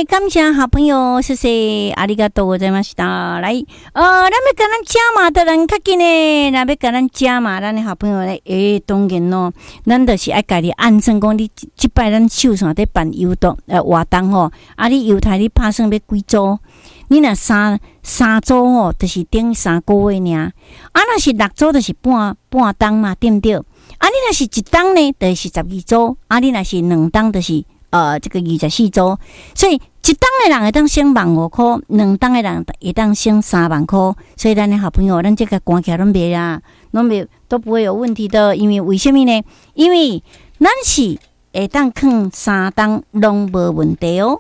感谢好朋友，谢谢，ありがとうございました。来，咱要跟咱加码的人较紧呢，咱要跟咱加码，咱的好朋友咧，当然咯，咱就是爱家己按算讲，你即摆咱手上在办游动活动吼，你游台你拍算要几组？你若三组吼，就是顶3个月尔，若是6组，就是半档嘛，对不对？你若是1档呢，就是12组；你若是2档，就是这个24组。所以1档的人会当省15,000块，2档的人会当省3万块。所以咱的好朋友，咱这个关起来拢袂啦，都不会有问题的。因为什么呢？因为咱是会当放3档拢无问题哦。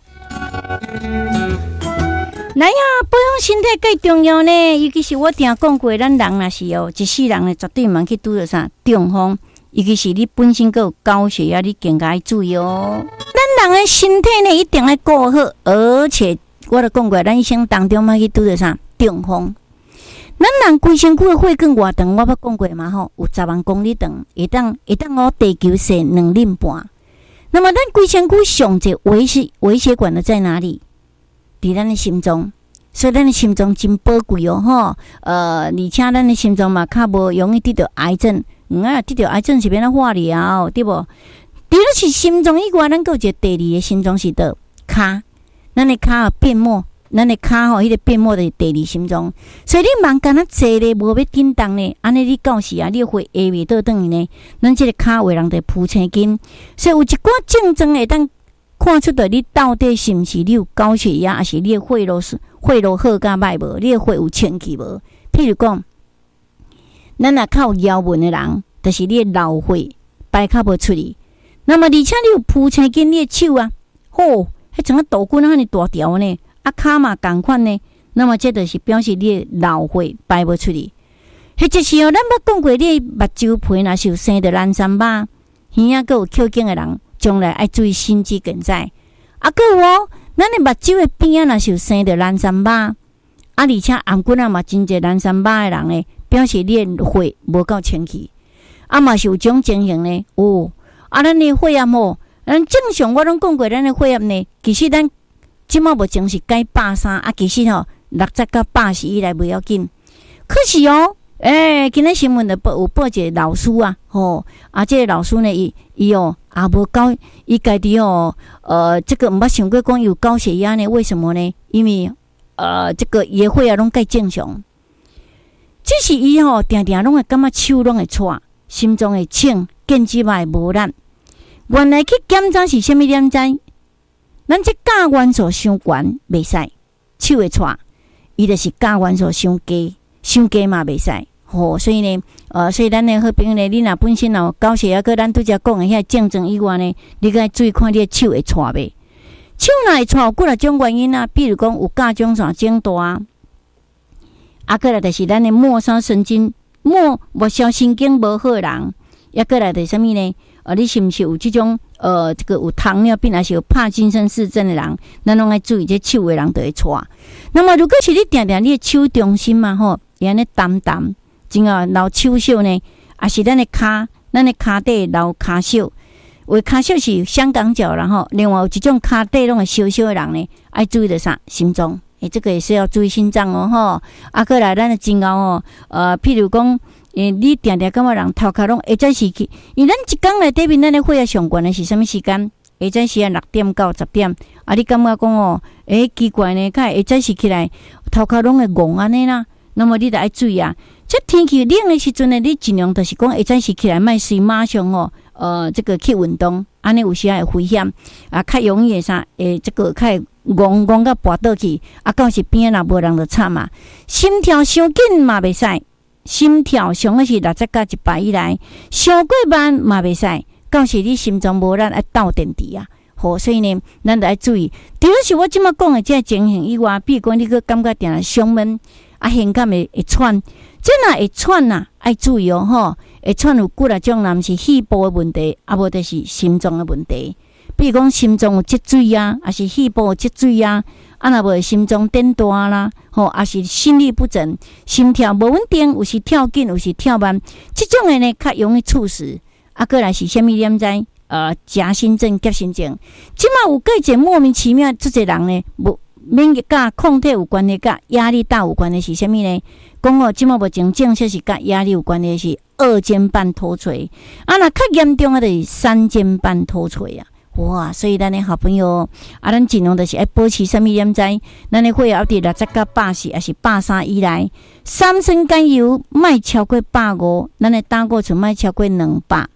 来呀，保养身体最重要呢，尤其是我定讲过，咱人若是一世人呢，绝对毋通去拄着啥中风，尤其是你本身有高血压，你更加要注意哦。咱人的身体呢，一定要顾好，而且我都讲过，咱一生当中莫去拄着啥中风。咱人规身躯的血管偌长，我捌讲过嘛吼，有10万公里长，会当我地球是2厘半。那么咱规身躯上者微血管的在哪里？伫咱的心脏，所以咱的心脏真宝贵哦，吼。而且咱的心脏嘛，较无容易得到癌症。得到癌症是变哪化疗，对无？除了是心脏以外，咱还有一个第2个心脏是倒骹，咱的骹变末，咱的骹吼，迄个变末的第2心脏。所以你忙干那坐咧，无要紧动呢，安尼你到时你会下袂倒转去呢，咱这个骹为人得铺青筋，所以有一寡症状会当看出到你到底是毋是你有高血压，还是你的血路好甲歹无？你的血有清气无？譬如讲，咱若较有腰纹的人，就是你的老血排较无出去。那么而且你有铺青筋，你的手迄像个豆棍安尼大条呢，骹嘛同款呢。那么这就是表示你的老血排无出去。或者是咱捌讲过，你的目睭皮若是有生着蓝三疤，耳仔有扣颈的人。将来爱注意心肌梗塞，还有咱的目睭的边若是有生着蓝三疤，而且颔骨嘛真侪蓝三疤的人呢，表示你的血无够清气，嘛是有种情形呢。咱的血压咱正常我拢讲过，咱的血压呢，其实咱即马目前是改130，其实60到80以内袂要紧。可是今日新闻就有报一个老师这个老师呢，伊无高，伊家己这个毋捌想过讲有高血压呢？为什么呢？因为这个伊的血压拢介正常，只是伊定定拢会感觉手拢会颤，心脏会请，腱子嘛会无力。原来去检查是啥物点知？咱这钾元素伤悬袂使，手会颤，伊就是钾元素伤低嘛袂使。所以呢，所以咱的好朋友呢，你若本身高血压，咱拄则讲的遐症状以外呢，你该注意看你的手会颤袂？手若会颤，有几种原因啊，比如讲有甲状腺肿大，过来就是咱的末梢神经无好的人，过来就是啥物呢？你是毋是有这种这个有糖尿病还是有帕金森氏症的人，咱拢爱注意，这手的人就会颤。那么如果是你定你的手中心嘛会安尼澹澹。真留手小呢，也是咱的骹底留骹小，为骹小是香港脚，然后另外有一种骹底拢会小小的人呢，爱注意的啥？心脏，这个也是要注意心脏过来咱的真后譬如讲，你定感觉人头壳拢会早时去，因为咱一天内底面咱的血压上悬的是什么时间？会早时6点到10点，你感觉讲奇怪呢？会早时起来头壳拢会戆安尼啦，那么你得爱注意啊。这天气冷的时阵呢，你尽量就是讲会早时起来，莫随马上这个去运动，安尼有时会危险较容易这个较戆到跋倒去，到时边若无人就惨嘛。心跳伤紧嘛袂使，心跳上个是60到100以内，伤过慢嘛袂使，到时你心脏无力爱斗电池啊。所以呢，咱得爱注意。除了是我即马讲的这情形以外，比如讲你个感觉定伤闷，胸感会喘，这若会喘爱注意会喘有几种，若毋是肺部的问题，无就是心脏的问题。比如讲心脏有积水还是肺部有积水若无心脏变大啦，还是心律不整，心跳无稳定，有时跳紧，有时跳慢，这种的呢较容易猝死。过来是啥物点知？ 夹心症、急心症。即马有个一个莫名其妙，这些人呢，免甲抗体有关的，甲压力大有关的是啥物呢？讲哦，即马目前正式是甲压力有关的是2尖瓣脱垂，啊，那较严重就是3尖瓣脱垂啊。哇！所以咱的好朋友咱尽量就是要保持什么点在，咱的血压伫60到80，还是83以内。三酸甘油莫超过150，咱的胆固醇莫超过200。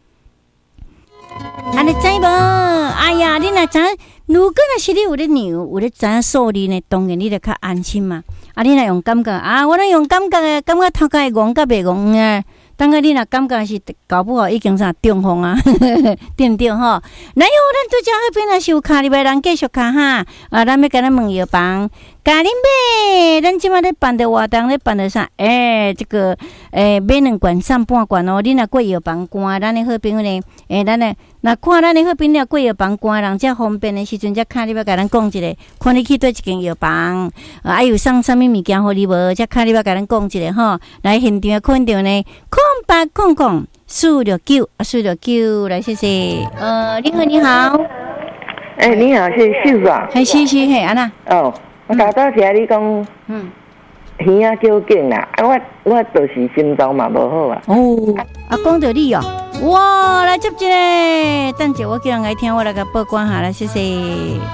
你知无？哎呀，你若知，如果若是你有咧牛，有咧知影数字呢，当然你就较安心嘛。你若用感觉我若用感觉诶，感觉头壳会戆甲袂戆诶。当个你若感觉是搞不好已经啥中风啊，对不对吼？然后咱拄则迄边若是有卡入来人继续卡哈，咱要甲咱问药房，咖喱妹，咱即马咧办的活动咧办的啥？这个买2罐送半罐哦，你若过药房关，咱的好朋友呢，咱的若看咱的好朋友过药房关，人遮方便的时阵，则卡入来甲咱讲一下，看你去对一间药房，有送啥物物件互你无？则卡入来甲咱讲一下吼，来现场看到呢。469来谢谢。你好，你好。 你好，是秀啊。 是安娜。 哦，我头早听你讲，耳仔叫紧啦，我就是心脏嘛无好啊。 讲到你哦，哇，来接一个，等者我叫人来听，我来甲报关下来，谢谢。